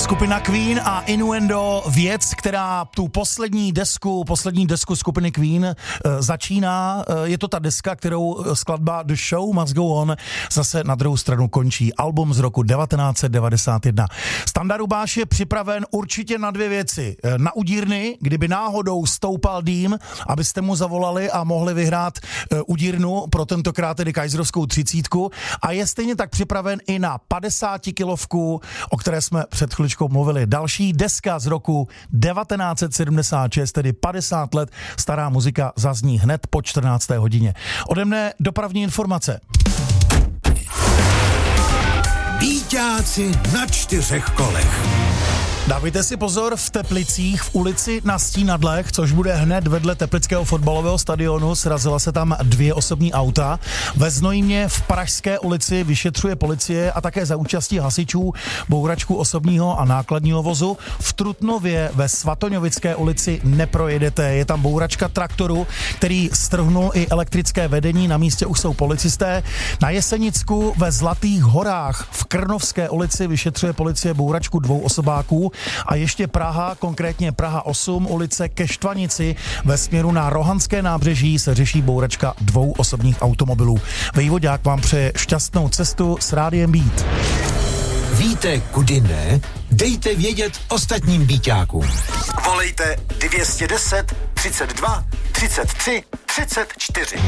Skupina Queen a Innuendo, věc, která tu poslední desku skupiny Queen začíná. Je to ta deska, kterou skladba The Show Must Go On zase na druhou stranu končí. Album z roku 1991. Standa Rubáš je připraven určitě na dvě věci. Na udírny, kdyby náhodou stoupal dým, abyste mu zavolali a mohli vyhrát udírnu, pro tentokrát tedy kajzrovskou 30. A je stejně tak připraven i na 50kilovku, o které jsme před chviličkou mluvili. Další deska z roku 1976, tedy 50 let stará muzika, zazní hned po 14. hodině. Ode mne dopravní informace. Víťáci na 4 kolech. Dávejte si pozor v Teplicích v ulici na Stínadlech, což bude hned vedle teplického fotbalového stadionu. Srazila se tam 2 osobní auta. Ve Znojmě v Pražské ulici vyšetřuje policie a také za účastí hasičů bouračku osobního a nákladního vozu. V Trutnově ve Svatoňovické ulici neprojedete. Je tam bouračka traktoru, který strhnul i elektrické vedení. Na místě už jsou policisté. Na Jesenicku ve Zlatých horách v Krnovské ulici vyšetřuje policie bouračku 2 osobáků. A ještě Praha, konkrétně Praha 8, ulice ke Štvanici, ve směru na Rohanské nábřeží se řeší bouračka 2 osobních automobilů. Vejvodák vám přeje šťastnou cestu s Rádiem Beat. Víte, kudy ne? Dejte vědět ostatním Víťákům. Volejte 210 32 33 34.